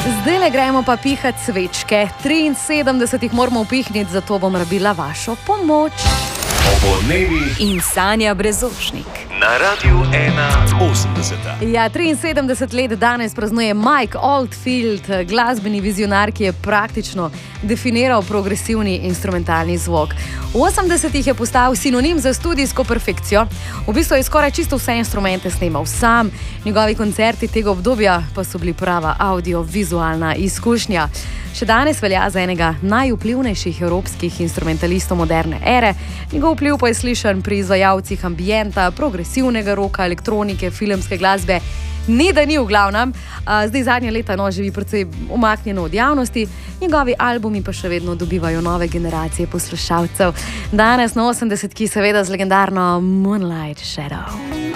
Zdajle gremo pa pihat svečke. 73 jih moramo upihniti, zato bom rabila vašo pomoč. Opoldnevi in Sanja Brezošnik. Na Radiu 1.80. Ja, 73 let danes praznuje Mike Oldfield, glasbeni vizionar, ki je praktično definiral progresivni instrumentalni zvok. V 80-ih je postal sinonim za studijsko perfekcijo. V bistvu je skoraj čisto vse instrumente snemal sam. Njegovi koncerti tega obdobja pa so bili prava audiovizualna izkušnja. Še danes velja za enega najvplivnejših evropskih instrumentalistov moderne ere. Njegov vpliv pa je slišan pri izvajalcih ambienta, progresivnega roka, elektronike, filmske glasbe. Ni da ni v glavnem. Zdaj zadnje leta živi precej umaknjeno od javnosti. Njegovi albumi pa še vedno dobivajo nove generacije poslušalcev. Danes na 80-ki seveda z legendarno Moonlight Shadow.